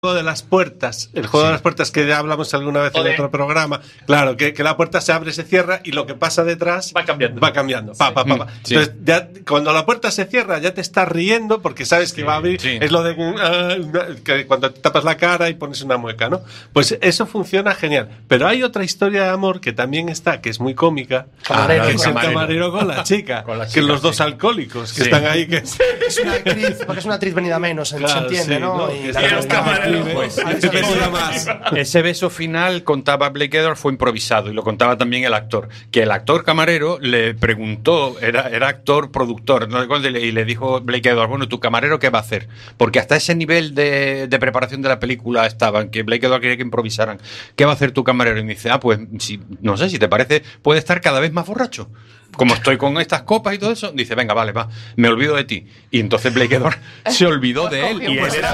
de las puertas, el juego de las puertas que ya hablamos alguna vez en otro programa, claro, que la puerta se abre, se cierra y lo que pasa detrás va cambiando. Entonces, ya cuando la puerta se cierra, ya te estás riendo porque sabes que va a abrir. Es lo de que cuando te tapas la cara y pones una mueca, ¿no? Pues eso funciona genial. Pero hay otra historia de amor que también está, que es muy cómica, que es el camarero con la chica, que los dos alcohólicos que están ahí. Que es una actriz, porque es una actriz venida menos, se entiende, ¿no? Y los camareros. Ese beso final, contaba Blake Edwards, fue improvisado y lo contaba también el actor, que el actor camarero le preguntó, era actor productor, ¿no? Y le dijo Blake Edwards, bueno, ¿tu camarero qué va a hacer? Porque hasta ese nivel de preparación de la película estaban, que Blake Edwards quería que improvisaran. ¿Qué va a hacer tu camarero? Y me dice, pues no sé, si te parece, puede estar cada vez más borracho. Como estoy con estas copas y todo eso, dice, venga, vale, va, me olvido de ti. Y entonces Blake Edwards se olvidó de él. Y él era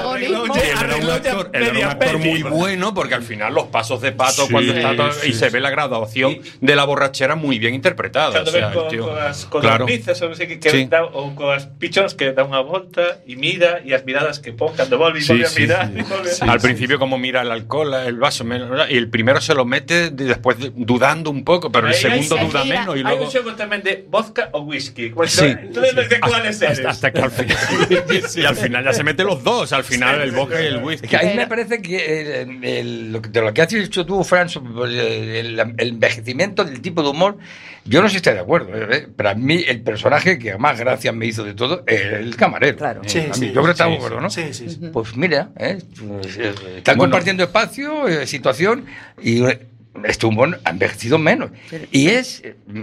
un actor muy bueno, porque al final los pasos de pato cuando está todo, y se ve la graduación de la borrachera muy bien interpretada. Cando ven con as brizas ou non sei ou con as pichóns que dá unha volta e mira, e as miradas que pon cando volve a mirar. Al principio como mira el alcohol, el vaso, y el primero se lo mete después dudando un poco, pero el segundo duda menos y luego... Hay un xogo tamén de vodka o whisky. Entonces, ¿de cuáles eres? Hasta que al final, y al final ya se mete los dos, al final el vodka y el whisky. Es que a mí me parece que de lo que has dicho tú, Fran, el envejecimiento del tipo de humor, yo no sé si estoy de acuerdo, pero a mí el personaje que más gracia me hizo de todo es el camarero. Claro. Yo creo que estamos de acuerdo, ¿no? Sí. Pues mira, están compartiendo espacio, situación, y este humor ha envejecido menos. Y es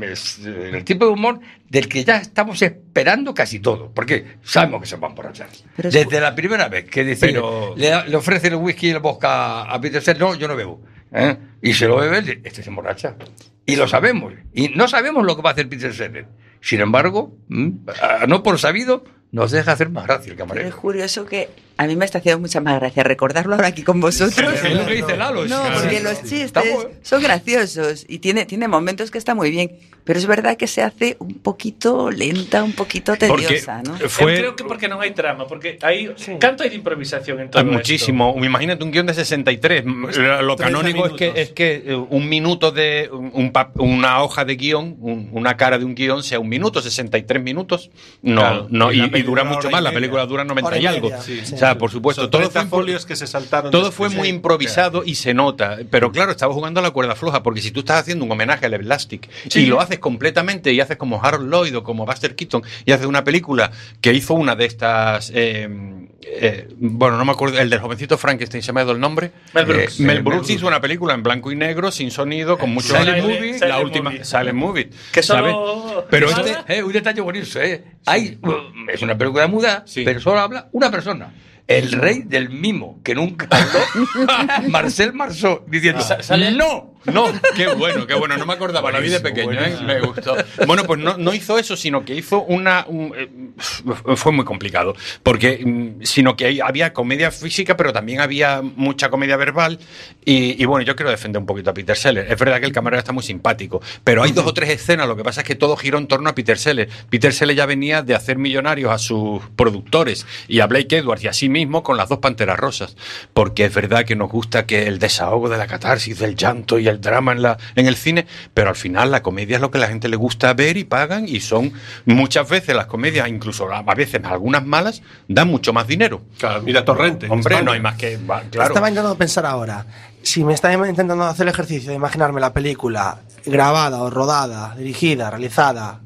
el tipo de humor del que ya estamos esperando casi todo, porque sabemos que se van a emborrachar. Desde la primera vez que dice, le ofrece el whisky y el vodka a Peter Sellers, no, yo no bebo. Y se lo bebe, este se emborracha. Y lo sabemos. Y no sabemos lo que va a hacer Peter Sellers. Sin embargo, no por sabido, nos deja hacer más gracia el camarero. Pero es curioso que a mí me está haciendo mucha más gracia recordarlo ahora aquí con vosotros. Es lo que dice Lalo. No, porque los chistes son graciosos y tiene momentos que está muy bien. Pero es verdad que se hace un poquito lenta, un poquito tediosa, ¿no? Creo que porque non hai trama, porque hai canto hai de improvisación en todo muchísimo. Esto? Imagínate un guión de 63. Lo canónico es que un minuto de una hoja de guión, una cara de un guión sea un minuto, 63 minutos. No, y dura mucho más. La película dura 90 y algo. O sea, por supuesto, todo fue folios que se saltaron. Todo fue muy improvisado y se nota. Pero claro, estaba jugando a la cuerda floja, porque si tú estás haciendo un homenaje al Elastic y lo haces completamente y haces como Harold Lloyd o como Buster Keaton y haces una película que hizo una de estas bueno, no me acuerdo, el del jovencito Frankenstein, se me ha dado el nombre. Mel Brooks hizo una película en blanco y negro, sin sonido, con mucho la última Silent Movie, que solo, pero un detalle bonito, es una película muda, pero solo habla una persona. El rey del mimo, que nunca habló, Marcel Marceau, diciendo, no, qué bueno, no me acordaba, la vi de pequeño, me gustó. Bueno, pues no hizo eso, sino que hizo fue muy complicado, porque sino que había comedia física, pero también había mucha comedia verbal, y bueno, yo quiero defender un poquito a Peter Sellers. Es verdad que el camarero está muy simpático, pero hay 2 o 3 escenas, lo que pasa es que todo giró en torno a Peter Sellers. Peter Sellers ya venía de hacer millonarios a sus productores y a Blake Edwards y a sí mismo con las 2 Panteras Rosas, porque es verdad que nos gusta que el desahogo de la catarsis, del llanto y el drama en el cine, pero al final la comedia es lo que a la gente le gusta ver y pagan, y son muchas veces las comedias, incluso a veces algunas malas, dan mucho más dinero. Claro, mira Torrente. Hombre, no hay más que... Claro. Estaba intentando pensar ahora, si me está intentando hacer el ejercicio de imaginarme la película grabada o rodada, dirigida, realizada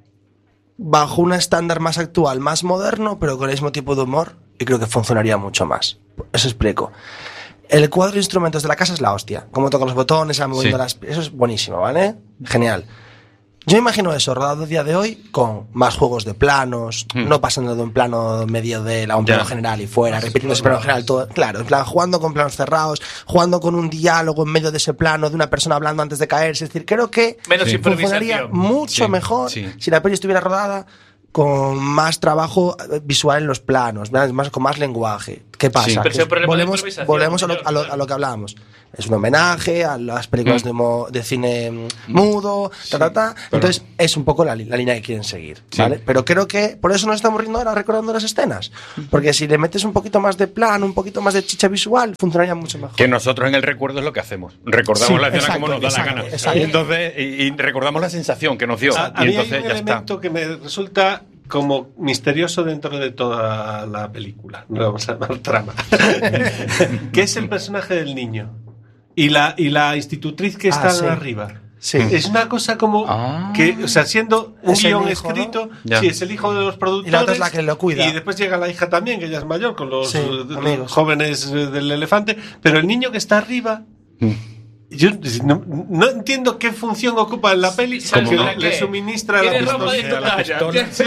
bajo un estándar más actual, más moderno, pero con el mismo tipo de humor, y creo que funcionaría mucho más. Os explico. El cuadro de instrumentos de la casa es la hostia. Cómo toca los botones, se van moviendo las... Eso es buenísimo, ¿vale? Genial. Yo imagino eso rodado a día de hoy con más juegos de planos, no pasando de un plano medio a un plano general y fuera, repitiendo ese plano general todo. Claro, en plan, jugando con planos cerrados, jugando con un diálogo en medio de ese plano de una persona hablando antes de caerse. Es decir, creo que funcionaría mucho mejor si la peli estuviera rodada con más trabajo visual en los planos, con más lenguaje. ¿Qué pasa? Sí. Volvemos a lo que hablábamos. Es un homenaje a las películas de cine mudo, Entonces, es un poco la línea que quieren seguir, ¿vale? Sí. Pero creo que por eso nos estamos riendo ahora recordando las escenas. Porque si le metes un poquito más de plano, un poquito más de chicha visual, funcionaría mucho mejor. Que nosotros en el recuerdo es lo que hacemos. Recordamos la escena como nos da la gana. Y entonces, y recordamos la sensación que nos dio. A mí hay un elemento que me resulta como misterioso dentro de toda la película. No vamos a llamar trama. Que es el personaje del niño. Y la institutriz que está arriba. Sí. Es una cosa como que, o sea, siendo un guión escrito, ¿no? Sí, es el hijo de los productores. Y la otra es la que lo cuida. Y después llega la hija también, que ella es mayor, con los jóvenes del elefante. Pero el niño que está arriba. Yo no entiendo qué función ocupa en la peli. ¿Cómo no? Le suministra la pistola. Sí.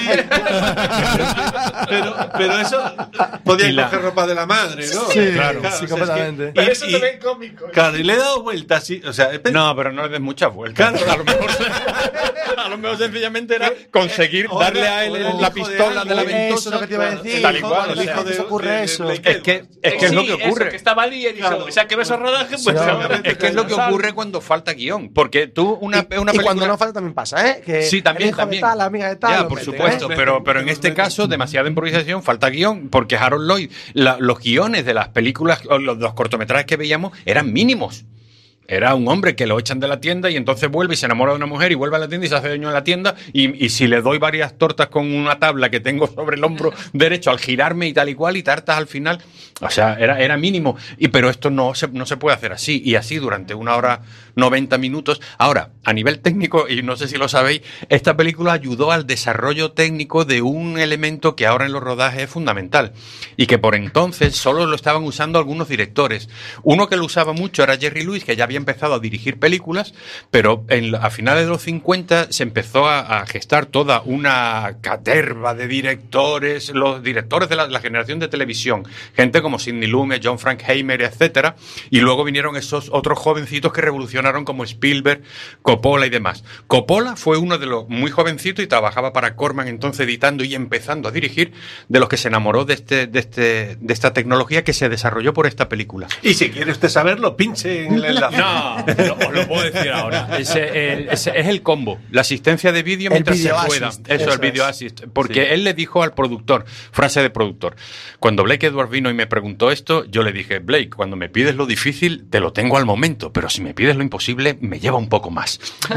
pero eso podía coger ropa de la madre, ¿no? Sí, claro, sí, completamente. Pero eso también es cómico. Claro, y le he dado vueltas, sí. O sea, no, pero no le des muchas vueltas. Claro. A lo mejor sencillamente era conseguir darle a él la pistola de la ventosa. Eso es lo que te iba a decir. Tal y cual. El hijo de ocurre eso. Es que es lo que ocurre. Que estaba allí y dijo, o sea, que ves el rodaje, pues es que es lo que ocurre cuando falta guión. Porque tú, una película. Y cuando no falta también pasa, ¿eh? Que sí, también. El hijo de tal, la amiga de tal. Ya, por supuesto. Pero en este caso, demasiada improvisación, falta guión. Porque Harold Lloyd, los guiones de las películas, los cortometrajes que veíamos, eran mínimos. Era un hombre que lo echan de la tienda y entonces vuelve y se enamora de una mujer y vuelve a la tienda y se hace dueño de la tienda y si le doy varias tortas con una tabla que tengo sobre el hombro derecho al girarme y tal y cual y tartas al final, o sea, era mínimo. Pero esto no se puede hacer así y así durante 1 hora 90 minutos. Ahora, a nivel técnico, y no sé si lo sabéis, esta película ayudó al desarrollo técnico de un elemento que ahora en los rodajes es fundamental y que por entonces solo lo estaban usando algunos directores. Uno que lo usaba mucho era Jerry Lewis, que ya había empezado a dirigir películas, pero a finales de los 50 se empezó a gestar toda una caterva de directores, los directores de la generación de televisión, gente como Sidney Lumet, John Frankenheimer, etcétera, y luego vinieron esos otros jovencitos que revolucionaron como Spielberg, Coppola y demás. Coppola fue uno de los muy jovencitos y trabajaba para Corman entonces editando y empezando a dirigir, de los que se enamoró de esta tecnología que se desarrolló por esta película. Y si quiere usted saberlo, pinche en el enlace. No, os lo puedo decir ahora. Es el combo. La asistencia de vídeo mientras se pueda. Eso, el video assist. Porque él le dijo al productor, frase de productor, cuando Blake Edwards vino y me preguntó esto, yo le dije, Blake, cuando me pides lo difícil, te lo tengo al momento, pero si me pides lo imposible, me lleva un poco más.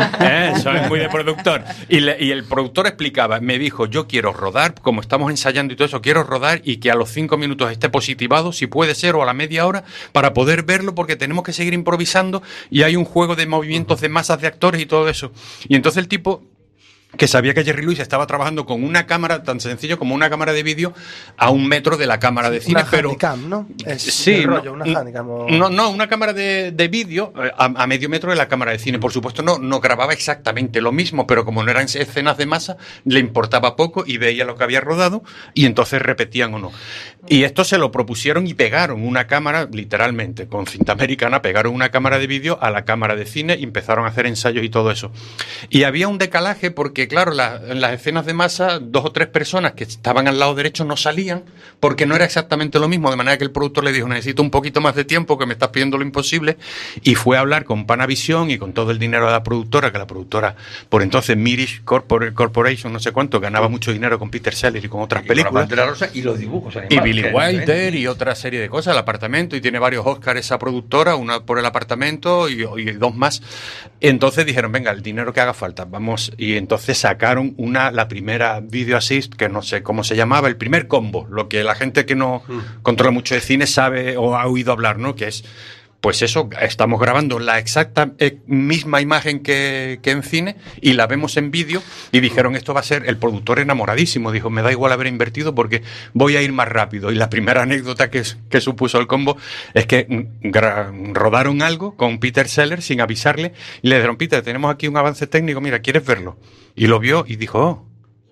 Eso es muy de productor. Y el productor explicaba, me dijo, yo quiero rodar, como estamos ensayando y todo eso, quiero rodar y que a los 5 minutos esté positivado, si puede ser, o a la media hora, para poder verlo, porque tenemos que seguir improvisando y hay un juego de movimientos de masas de actores y todo eso. Y entonces el tipo, que sabía que Jerry Lewis estaba trabajando con una cámara tan sencillo como una cámara de vídeo a 1 metro de la cámara de cine, pero Handycam, ¿no? Sí, una Handycam o... no, una cámara de vídeo a medio metro de la cámara de cine. Por supuesto, no grababa exactamente lo mismo, pero como no eran escenas de masa, le importaba poco y veía lo que había rodado y entonces repetían o no. Y esto se lo propusieron y pegaron una cámara, literalmente, con cinta americana, pegaron una cámara de vídeo a la cámara de cine y empezaron a hacer ensayos y todo eso. Y había un decalaje porque, claro, en las escenas de masa, 2 o 3 personas que estaban al lado derecho no salían porque no era exactamente lo mismo, de manera que el productor le dijo, necesito un poquito más de tiempo, que me estás pidiendo lo imposible, y fue a hablar con Panavision y con todo el dinero de la productora, que la productora, por entonces Mirish Corporation, no sé cuánto, ganaba mucho dinero con Peter Sellers y con otras películas. Con la Rosa y los dibujos animados. Y Billy Wilder y otra serie de cosas, El Apartamento, y tiene varios Oscars esa productora, una por El Apartamento y 2 más. Entonces dijeron, venga, el dinero que haga falta, vamos, y entonces sacaron la primera Video Assist, que no sé cómo se llamaba, el primer combo, lo que la gente que no controla mucho de cine sabe o ha oído hablar, ¿no? Que es, pues eso, estamos grabando la exacta misma imagen que en cine y la vemos en vídeo, y dijeron, esto va a ser, el productor enamoradísimo, dijo, me da igual haber invertido porque voy a ir más rápido. Y la primera anécdota que supuso el combo es que rodaron algo con Peter Sellers sin avisarle y le dijeron, Peter, tenemos aquí un avance técnico, mira, ¿quieres verlo? Y lo vio y dijo,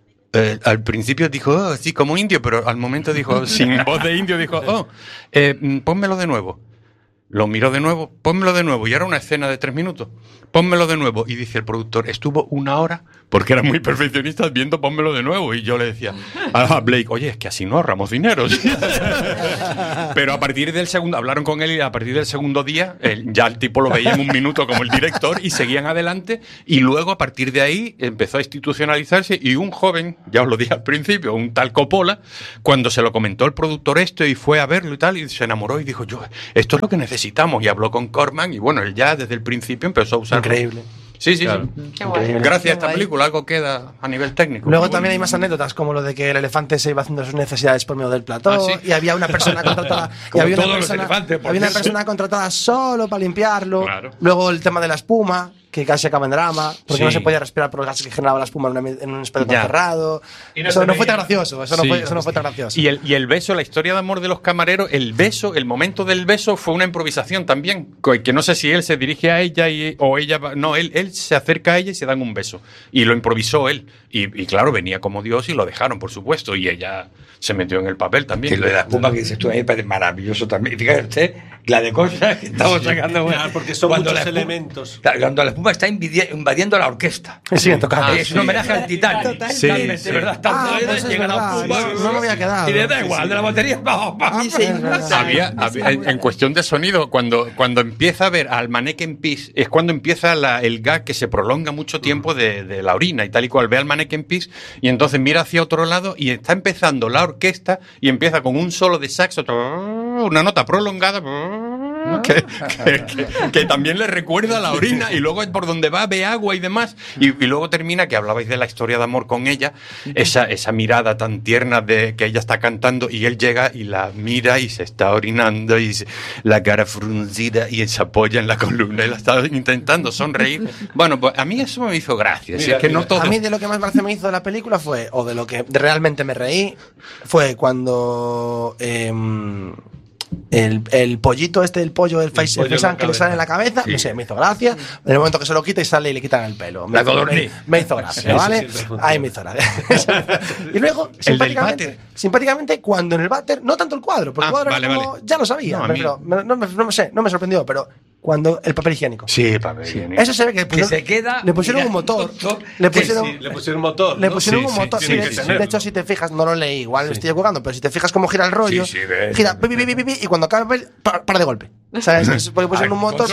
al principio dijo, sí, como indio, pero al momento dijo, sin voz de indio, dijo, pónmelo de nuevo. Lo miró de nuevo, pónmelo de nuevo, y era una escena de 3 minutos, pónmelo de nuevo. Y dice el productor, estuvo 1 hora, porque era muy perfeccionista, viendo pónmelo de nuevo. Y yo le decía a Blake, oye, es que así no ahorramos dinero. Pero a partir del segundo, hablaron con él y a partir del segundo día, ya el tipo lo veía en un minuto como el director y seguían adelante. Y luego a partir de ahí empezó a institucionalizarse y un joven, ya os lo dije al principio, un tal Coppola, cuando se lo comentó el productor esto y fue a verlo y tal, y se enamoró y dijo, esto es lo que necesitamos. Y habló con Corman y bueno, él ya desde el principio empezó a usar. Increíble. Sí. Qué guay. Gracias a esta película algo queda a nivel técnico. Luego también hay más anécdotas, como lo de que el elefante se iba haciendo sus necesidades por medio del plató, y había una persona contratada había una persona contratada solo para limpiarlo. Claro. Luego el tema de la espuma, que casi acaba en drama, porque no se podía respirar por los gases que generaba la espuma en un espacio tan cerrado. Eso no fue tan gracioso. Eso no fue tan gracioso. Y el beso, la historia de amor de los camareros, el momento del beso fue una improvisación también, que no sé si él se dirige a ella o ella, no, él se acerca a ella y se dan un beso. Y lo improvisó él. Y claro, venía como Dios y lo dejaron, por supuesto. Y ella se metió en el papel también. Que lo de la espuma que dices tú ahí parece maravilloso también. Fíjate usted, la de cosas que estamos sacando. Claro, porque son muchos elementos. Cuando la espuma está invadiendo la orquesta. Sí, tocando. Es un homenaje al Titanic. Totalmente. De verdad. Pues llega la espuma. No me había quedado. Y le da igual, de la batería. Había, en cuestión de sonido, cuando empieza a ver al Mannequin Peace, es cuando empieza el gag que se prolonga mucho tiempo de la orina y tal y cual. Ve al Mannequin Peace y entonces mira hacia otro lado y está empezando la orquesta y empieza con un solo de saxo, una nota prolongada que también le recuerda a la orina, y luego por donde va ve agua y demás, y luego termina, que hablabais de la historia de amor con ella, esa mirada tan tierna de que ella está cantando y él llega y la mira y se está orinando y la cara fruncida y se apoya en la columna y la está intentando sonreír. Bueno, pues a mí eso me hizo gracia. Mira, es que no todo... A mí de lo que más gracia me hizo de la película fue, o de lo que realmente me reí, fue cuando el pollito el pollo del faisan que le sale en la cabeza, no sé, me hizo gracia. En el momento que se lo quita y sale y le quitan el pelo. Me hizo gracia, ¿vale? Ahí me hizo gracia. Y luego, simpáticamente, cuando en el váter, no tanto el cuadro, porque el cuadro ya lo sabía, no me sorprendió, pero cuando el papel higiénico. Sí, papel higiénico. Eso se ve que se queda. Le pusieron un motor. Le pusieron un motor. Sí, de hecho, si te fijas, no lo leí, igual lo estoy equivocando, pero si te fijas cómo gira el rollo, gira y cuando acaba el papel, para de golpe. ¿Sabes? Porque pusieron un motor,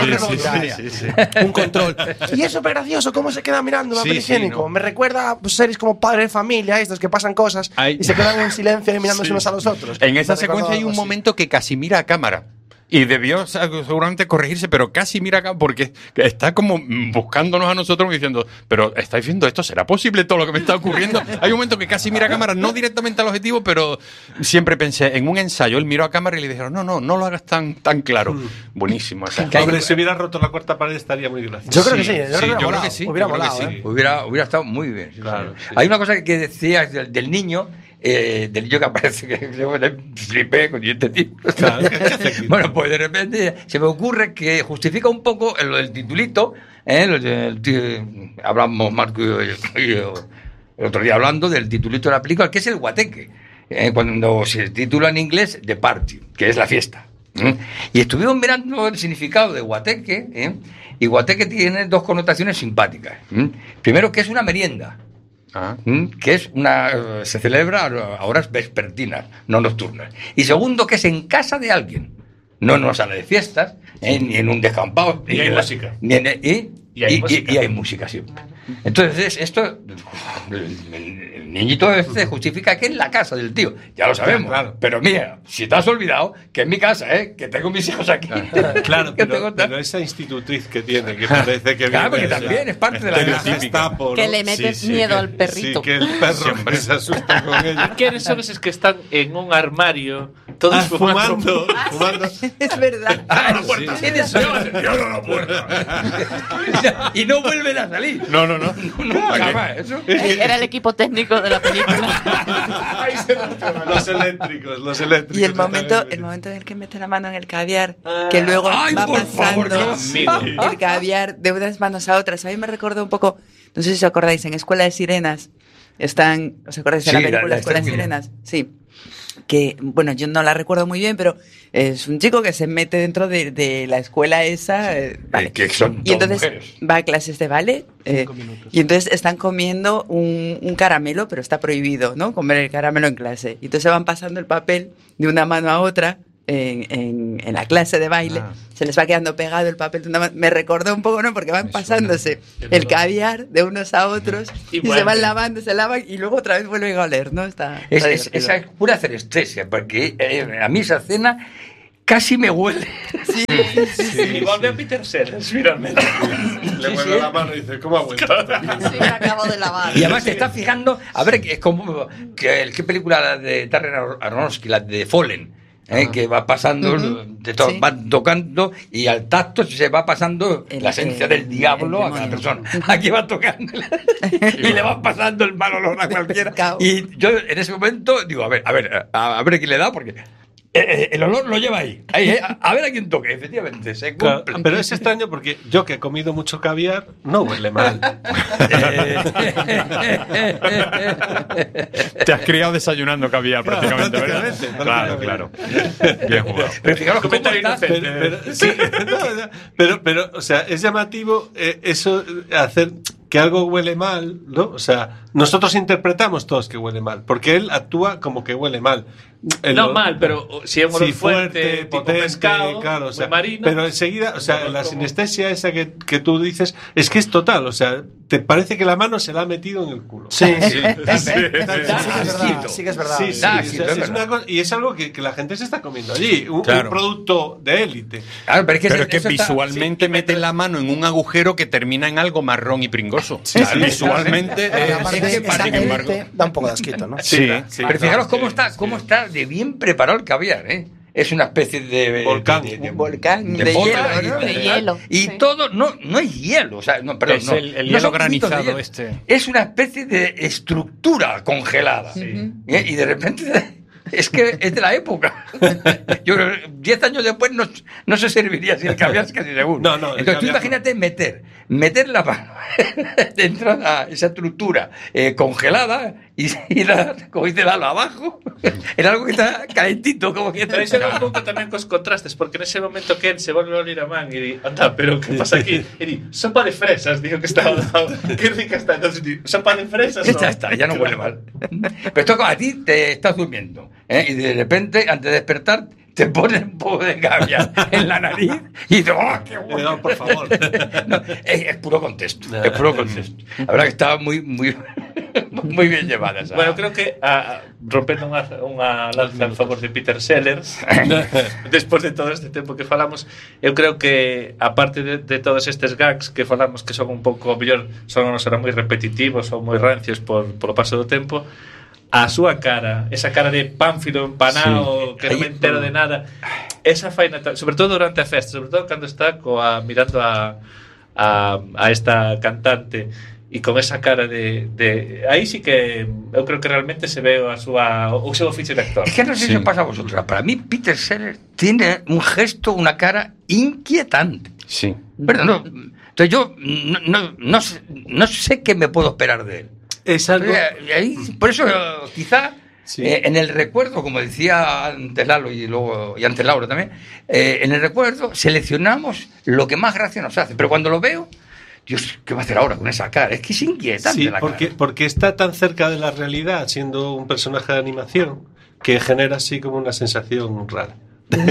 un control. Y es súper gracioso cómo se queda mirando el papel higiénico. Me recuerda a series como Padre de Familia, estos que pasan cosas y se quedan en silencio y mirándose unos a los otros. En esa secuencia hay un momento que casi mira a cámara. Y debió seguramente corregirse, pero casi mira acá, porque está como buscándonos a nosotros diciendo, pero ¿estáis viendo esto? ¿Será posible todo lo que me está ocurriendo? Hay un momento que casi mira a cámara, no directamente al objetivo, pero siempre pensé, en un ensayo, él miró a cámara y le dijeron, no lo hagas tan claro. Buenísimo. Hombre, si hubiera roto la cuarta pared estaría muy gracioso. Yo creo que sí. Yo creo que sí. Hubiera molado, Hubiera estado muy bien. Claro, sí. Hay una cosa que decías del niño, del niño que aparece, que yo flipé con este tipo. Claro. Bueno, pues de repente se me ocurre que justifica un poco lo del titulito. Hablamos Marco y yo el otro día hablando del titulito de la película, que es el guateque. Cuando se titula en inglés The Party, que es la fiesta. Y estuvimos mirando el significado de guateque, y guateque tiene dos connotaciones simpáticas. Primero, que es una merienda. Que es se celebra a horas vespertinas, no nocturnas. Y segundo, que es en casa de alguien, no en una sala de fiestas, ni en un descampado. Y hay música. Y hay música, sí. Entonces, esto, el niñito justifica que es la casa del tío. Ya lo sabemos. Claro. Pero mira, si te has olvidado que es mi casa, que tengo mis hijos aquí. Claro, pero esa institutriz que tiene, que parece que claro, porque también es parte de la casa. Que le metes miedo al perrito. Sí, que el perro se asusta con ella. ¿Quiénes son esos que están en un armario todos fumando? Es verdad. La puerta. ¿Quiénes son? Cierra la puerta. Y no vuelven a salir. No. Nunca más. Eso. Era el equipo técnico de la película. Los eléctricos. Y el momento en el que mete la mano en el caviar, que luego va pasando el caviar de unas manos a otras. A mí me recordó un poco, no sé si os acordáis, en Escuela de Sirenas. ¿Os acordáis de la película Escuela de Sirenas? Sí. Que, bueno, yo no la recuerdo muy bien, pero es un chico que se mete dentro de la escuela esa, vale. Que son y entonces mujeres. Va a clases de ballet, y entonces están comiendo un caramelo, pero está prohibido, ¿no? Comer el caramelo en clase. Y entonces se van pasando el papel de una mano a otra, en la clase de baile, se les va quedando pegado el papel. Me recordó un poco, ¿no? Porque van pasándose el caviar de unos a otros y se van lavando, se lavan y luego otra vez vuelven a oler, ¿no? Esa es pura cerestesia, porque a mí esa cena casi me huele. Sí. Y vuelve a Peter Sellers, finalmente. Le vuelve la mano y dice, ¿cómo ha vuelto? Sí, me acabo de lavar. Y además te está fijando, a ver, es como qué película de Darren Aronofsky, la de Fallen, que va pasando, van tocando y al tacto se va pasando la esencia del diablo a cada persona. Aquí va tocando y le va pasando el mal olor a cualquiera. Y yo en ese momento digo, a ver quién le da, porque el olor lo lleva ahí. A ver a quién toque, efectivamente. Se cumple. Claro, pero es extraño porque yo, que he comido mucho caviar, no huele mal. Te has criado desayunando caviar prácticamente, ¿verdad? Claro. Bien jugado. Pero fijaros cómo pero, o sea, es llamativo eso, hacer que algo huele mal, ¿no? O sea, nosotros interpretamos todos que huele mal, porque él actúa como que huele mal. No mal, pero si es un fuerte, potente, pescado, claro, o sea, marino. pero enseguida, o sea, la sinestesia esa que tú dices, es que es total, o sea, te parece que la mano se la ha metido en el culo. Sí que es verdad. Es una cosa, y es algo que la gente se está comiendo allí, un producto de élite. Claro, pero es que visualmente mete la mano en un agujero que termina en algo marrón y pringoso. Visualmente da un poco de asquito, ¿no? Sí. Pero fijaros cómo está de bien preparado el caviar, ¿eh? Es una especie de volcán, un volcán de hielo. Y todo no es hielo, o sea, es el hielo granizado este. Es una especie de estructura congelada. Y de repente es que es de la época. Yo creo que 10 años después no se serviría así el caviar, es casi seguro. No, entonces tú imagínate meter la mano dentro de esa estructura congelada y la abajo en algo que está calentito, como que pero ese era un punto también con los contrastes, porque en ese momento que él se vuelve a oler a man y dice, anda, pero ¿qué pasa aquí? Y dice, sopa de fresas, dijo que estaba qué rica está. Entonces dice, sopa de fresas, no. Ya no huele mal. Pero esto, a ti te estás durmiendo, y de repente, antes de despertar, te pones un poco de caviar en la nariz y dices, ¡oh, qué bueno! No, por favor. No, es puro contexto. Es puro contexto. La verdad que estaba muy bien llevada esa. Bueno, creo que rompiendo unha lanza en favor de Peter Sellers, despois de todo este tempo que falamos, eu creo que aparte de todos estes gags que falamos que son un pouco mellor, serán moi repetitivos ou moi rancios polo paso do tempo, a súa cara, esa cara de pánfilo empanado, que non me entero de nada, esa faina, sobre todo durante a festa, sobre todo cando está mirando a esta cantante e con esa cara de aí sí que eu creo que realmente se ve o seu oficio de actor. Es que non sei se pasa a vosotros, para mí Peter Sellers tiene un gesto, una cara inquietante. Sí. Pero entonces yo no sé qué me puedo esperar de él. Es algo... Por eso quizá en el recuerdo, como decía antes Lalo y antes Laura también, en el recuerdo seleccionamos lo que más gracia nos hace, pero cuando lo veo, Dios, ¿qué va a hacer ahora con esa cara? Es que es inquietante la cara. Porque está tan cerca de la realidad, siendo un personaje de animación, que genera así como una sensación rara. En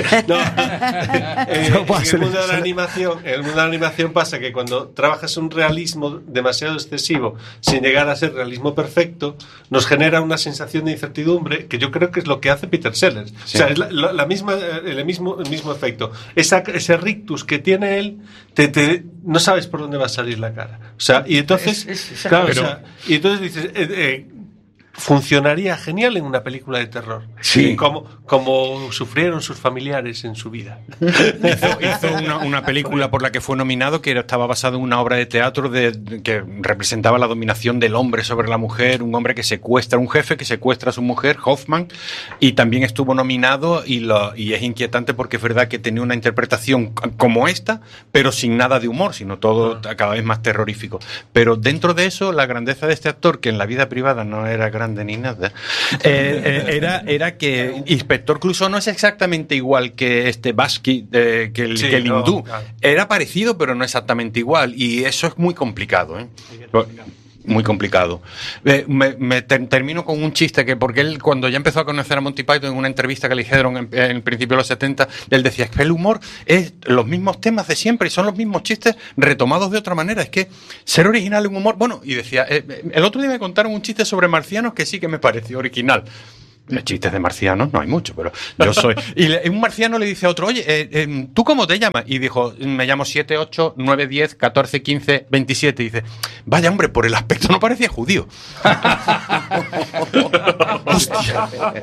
el mundo de la animación pasa que cuando trabajas un realismo demasiado excesivo sin llegar a ser realismo perfecto, nos genera una sensación de incertidumbre que yo creo que es lo que hace Peter Sellers. O sea, es el mismo efecto. Ese rictus que tiene él, no sabes por dónde va a salir la cara. O sea, y entonces y entonces dices funcionaría genial en una película de terror. Sí. Como sufrieron sus familiares en su vida. Hizo una película por la que fue nominado, que estaba basado en una obra de teatro que representaba la dominación del hombre sobre la mujer, un hombre que secuestra, un jefe que secuestra a su mujer, Hoffman, y también estuvo nominado y es inquietante porque es verdad que tenía una interpretación como esta, pero sin nada de humor, sino todo cada vez más terrorífico. Pero dentro de eso, la grandeza de este actor, que en la vida privada no era grande ni nada, era que Inspector Clouseau no es exactamente igual que este Basqui, que el hindú. Claro. Era parecido, pero no exactamente igual, y eso es muy complicado, ¿eh? muy complicado. Termino con un chiste que, porque él, cuando ya empezó a conocer a Monty Python, en una entrevista que le hicieron en el principio de los 70, él decía, es que el humor es los mismos temas de siempre y son los mismos chistes retomados de otra manera. Es que ser original en humor... Bueno, y decía, el otro día me contaron un chiste sobre marcianos que sí que me pareció original. Chistes de marcianos no hay mucho, pero yo soy... Y un marciano le dice a otro, oye, ¿tú cómo te llamas? Y dijo, me llamo 7, 8, 9, 10, 14, 15, 27. Y dice, vaya hombre, por el aspecto no parecía judío. Hostia.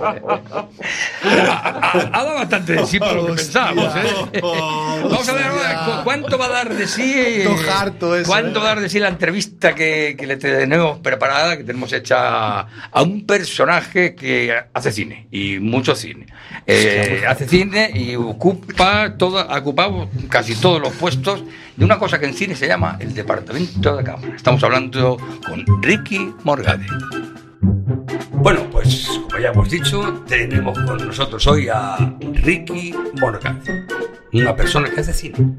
Ha dado bastante de sí para lo que pensábamos, ¿eh? Vamos a ver cuánto va a dar de sí. ¿Cuánto va a dar de sí la entrevista que le tenemos preparada, que tenemos hecha a un personaje que hace cine, y mucho cine. Hace cine y ha ocupado casi todos los puestos de una cosa que en cine se llama el departamento de cámara. Estamos hablando con Ricky Morgade. Bueno, pues como ya hemos dicho, tenemos con nosotros hoy a Ricky Morgade, una persona que hace cine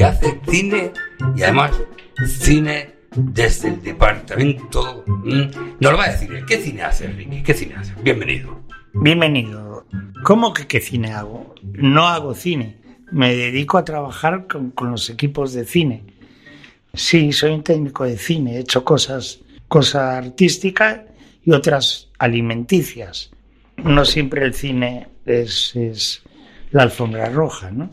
y además cine desde el departamento. Nos lo va a decir. ¿Qué cine hace, Ricky? ¿Qué cine hace? Bienvenido. ¿Cómo que qué cine hago? No hago cine. Me dedico a trabajar con los equipos de cine. Sí, soy un técnico de cine. He hecho cosas artísticas y otras alimenticias. No siempre el cine es la alfombra roja, ¿no?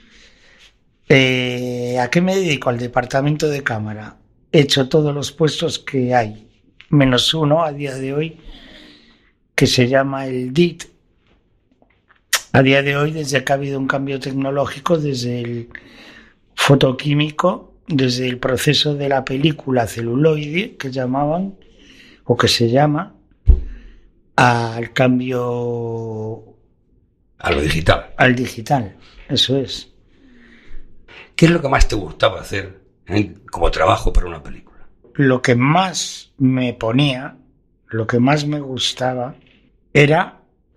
¿A qué me dedico? Al departamento de cámara. He hecho todos los puestos que hay, menos uno a día de hoy, que se llama el DIT. A día de hoy, desde que ha habido un cambio tecnológico, desde el fotoquímico, desde el proceso de la película celuloide, que llamaban, o que se llama, al cambio... A lo digital. Al digital, eso es. ¿Qué es lo que más te gustaba hacer como trabajo para una película? Lo que más me ponía, lo que más me gustaba era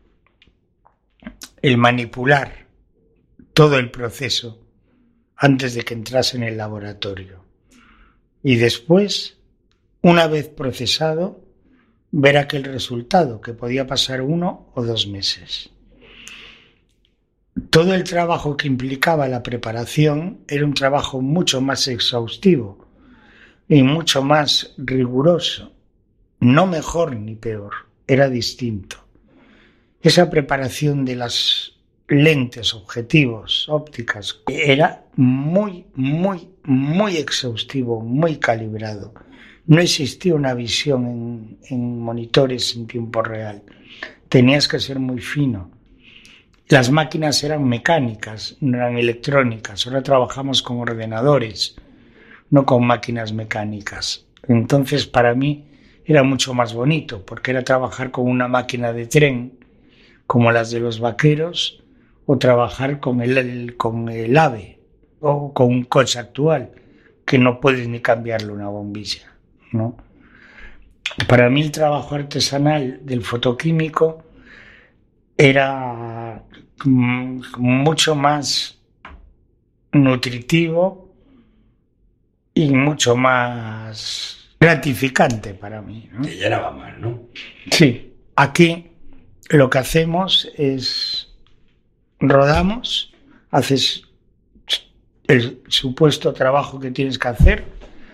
el manipular todo el proceso antes de que entrase en el laboratorio. Y después, una vez procesado, ver aquel resultado, que podía pasar 1 o 2 meses. Todo el trabajo que implicaba la preparación era un trabajo mucho más exhaustivo y mucho más riguroso. No mejor ni peor, era distinto. Esa preparación de las lentes, objetivos, ópticas, era muy, muy, muy exhaustivo, muy calibrado. No existía una visión en monitores en tiempo real. Tenías que ser muy fino. Las máquinas eran mecánicas, no eran electrónicas. Ahora trabajamos con ordenadores, no con máquinas mecánicas. Entonces, para mí era mucho más bonito, porque era trabajar con una máquina de tren, como las de los vaqueros, o trabajar con el AVE, o con un coche actual, que no puedes ni cambiarle una bombilla, ¿no? Para mí el trabajo artesanal del fotoquímico era mucho más nutritivo y mucho más gratificante para mí, ¿no? Te llenaba más, ¿no? Sí. Aquí lo que hacemos es rodamos, haces el supuesto trabajo que tienes que hacer,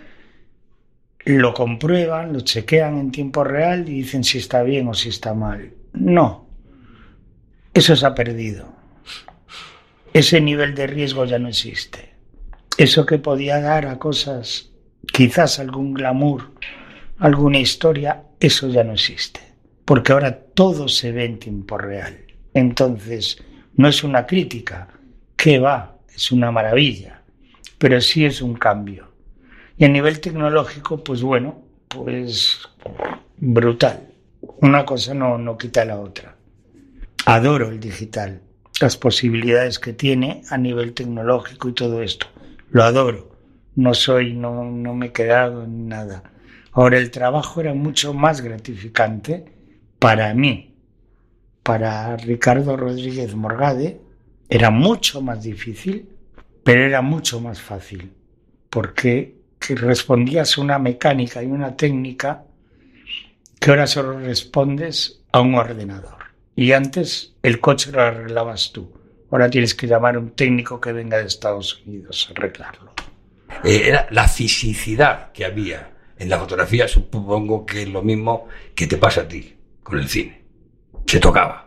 lo comprueban, lo chequean en tiempo real y dicen si está bien o si está mal. No. Eso se ha perdido. Ese nivel de riesgo ya no existe. Eso que podía dar a cosas, quizás algún glamour, alguna historia, eso ya no existe. Porque ahora todo se ve en tiempo real. Entonces, no es una crítica. ¿Qué va? Es una maravilla. Pero sí es un cambio. Y a nivel tecnológico, pues bueno, pues brutal. Una cosa no quita la otra. Adoro el digital, las posibilidades que tiene a nivel tecnológico y todo esto. Lo adoro. No me he quedado en nada. Ahora, el trabajo era mucho más gratificante para mí. Para Ricardo Rodríguez Morgade era mucho más difícil, pero era mucho más fácil, porque que respondías a una mecánica y una técnica que ahora solo respondes a un ordenador. Y antes el coche lo arreglabas tú. Ahora tienes que llamar a un técnico que venga de Estados Unidos a arreglarlo. Era la fisicidad que había en la fotografía, supongo que es lo mismo que te pasa a ti con el cine. Se tocabas,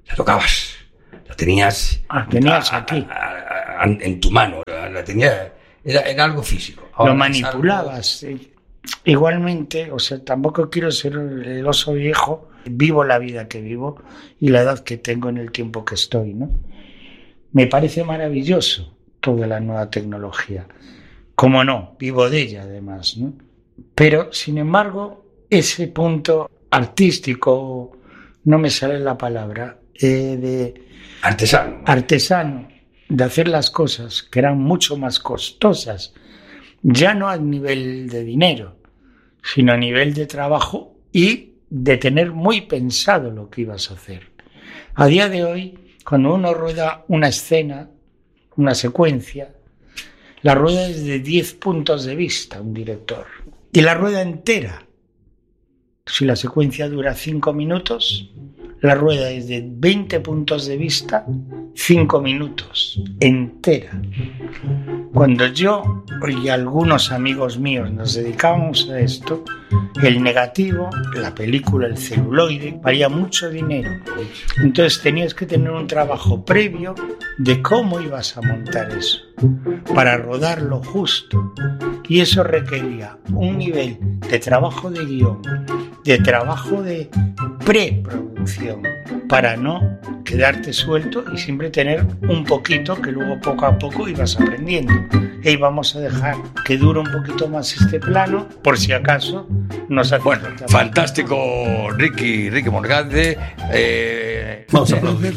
la tenías, aquí. En tu mano, la tenías, era algo físico. Ahora lo manipulabas. Igualmente, o sea, tampoco quiero ser el oso viejo, vivo la vida que vivo y la edad que tengo en el tiempo que estoy, ¿no? Me parece maravilloso toda la nueva tecnología. Cómo no, vivo de ella además, ¿no? Pero, sin embargo, ese punto artístico, no me sale la palabra, de artesano, de hacer las cosas que eran mucho más costosas, ya no a nivel de dinero, sino a nivel de trabajo y de tener muy pensado lo que ibas a hacer. A día de hoy, cuando uno rueda una escena, una secuencia, la rueda desde 10 puntos de vista un director. Y la rueda entera. Si la secuencia dura 5 minutos, la rueda desde 20 puntos de vista, 5 minutos, entera. Cuando yo y algunos amigos míos nos dedicábamos a esto, el negativo, la película, el celuloide, valía mucho dinero. Entonces tenías que tener un trabajo previo de cómo ibas a montar eso, para rodarlo justo. Y eso requería un nivel de trabajo de guión, de trabajo de preproducción, para no quedarte suelto y siempre tener un poquito que luego poco a poco ibas aprendiendo. Y vamos a dejar que dure un poquito más este plano, por si acaso nos hace. Bueno, fantástico, Ricky Morgade. Vamos a aplaudir.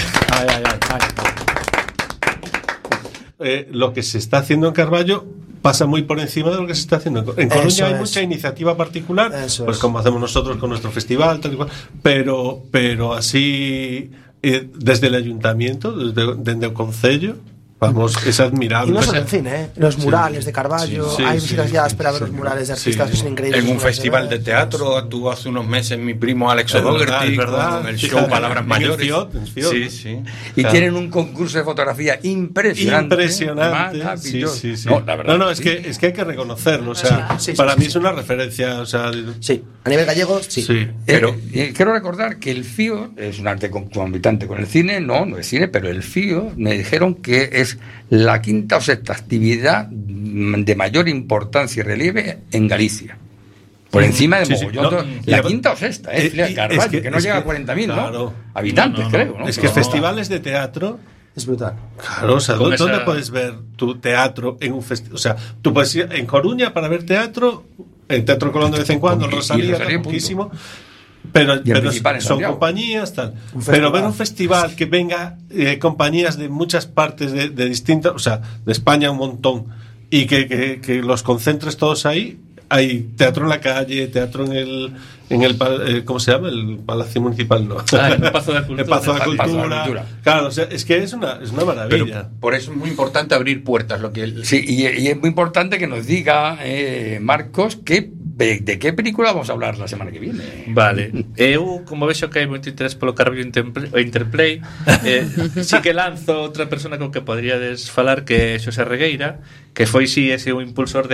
Lo que se está haciendo en Carballo pasa muy por encima de lo que se está haciendo en Coruña. Hay mucha iniciativa particular, pues como hacemos nosotros con nuestro festival, tal y cual, pero así desde el ayuntamiento, desde el concello, vamos, es admirable. Y no solo en cine, los murales de Carballo, hay visitas guiadas para ver los murales de artistas que son increíbles. En un festival de teatro actuó hace unos meses mi primo Alex O'Dougherty con el show Palabras Mayores. Sí. Y tienen un concurso de fotografía impresionante. Maravilloso. No, la verdad, es que hay que reconocerlo, o sea, para mí es una referencia, o sea, sí, a nivel gallego, sí. Pero quiero recordar que el FIO es un arte concomitante con el cine, no es cine, pero el FIO me dijeron que es la quinta o sexta actividad de mayor importancia y relieve en Galicia. Por encima de mogollón. La quinta o sexta, Carballo, que no llega a 40.000, ¿no? Habitantes, creo, ¿no? Es que festivales de teatro es brutal. Claro, o sea, ¿dónde puedes ver tu teatro en un festival? O sea, tú puedes ir en Coruña para ver teatro, en Teatro Colón de vez en cuando, Rosalía, poquísimo. Pero son compañías, tal. Pero ver un festival que venga compañías de muchas partes de distintas, o sea, de España un montón, y que los concentres todos ahí. Hay teatro en la calle, teatro en el ¿cómo se llama? El Palacio Municipal, ¿no? El Pazo de Cultura. El Pazo de Cultura. Claro, o sea, es que es una maravilla. Pero por eso es muy importante abrir puertas. Sí, y es muy importante que nos diga, Marcos, de qué película vamos a hablar la semana que viene. Vale. Eu, como vexo que hai moito interés polo Carballo Interplay, sí que lanzo outra persona con que poderíades falar, que é Xosé Regueira, que foi ese o impulsor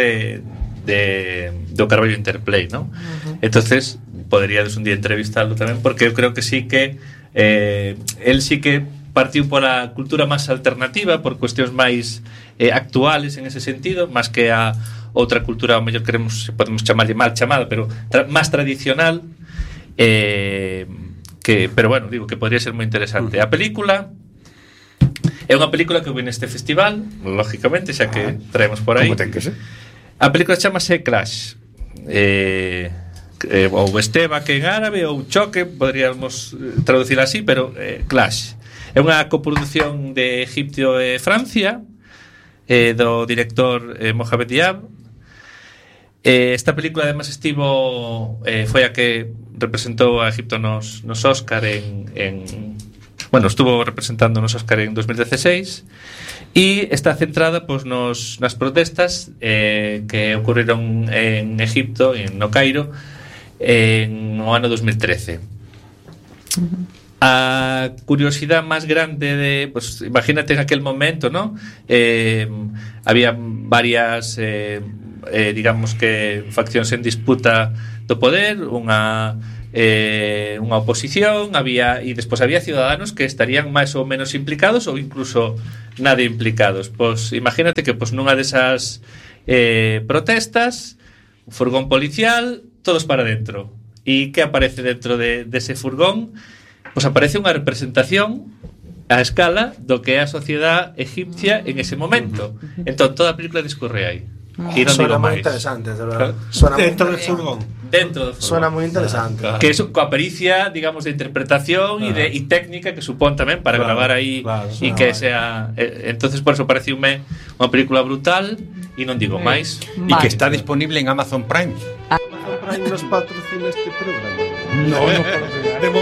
do Carballo Interplay, ¿no? Entonces poderíades un día entrevistarlo tamén, porque eu creo que sí que él sí que partiu pola cultura máis alternativa, por cuestións máis actuales en ese sentido, máis que a outra cultura, ao mellor podemos chamarlle mal chamada, pero máis tradicional, pero bueno, digo que podría ser moi interesante. A película é unha película que vem neste festival, lógicamente, xa que traemos por aí. Como ten que ser? A película chamase Clash, ou Esteba, que en árabe, ou Choque, podríamos traducir así, pero Clash é unha coproducción de Egipto e Francia, do director Mohamed Diab. Esta película además foi a que representou a Egipto nos Óscar en bueno, estuvo representando nos Óscar en 2016 e está centrada pois nas protestas que ocorreron en Egipto, no Cairo, no ano 2013. A curiosidade máis grande de, pues, imagínate en aquel momento, ¿no? Había varias digamos que faccións en disputa do poder, unha oposición, e despois había ciudadanos que estarían máis ou menos implicados ou incluso nada implicados. Pois imagínate que pois nunha desas protestas, un furgón policial, todos para dentro. E que aparece dentro dese furgón? Pois aparece unha representación a escala do que é a sociedade egipcia en ese momento. Entón toda a película discorre aí. E non digo máis. Interesante, de verdad. Suena dentro del furgón. Dentro do furgón. Suena moi interesante. Claro. Que é coa pericia, digamos, de interpretación e técnica que supón tamén para gravar aí e que sea. Entonces por eso pareceume unha película brutal e non digo máis. E que está disponible en Amazon Prime. Amazon Prime nos patrocina este programa. No,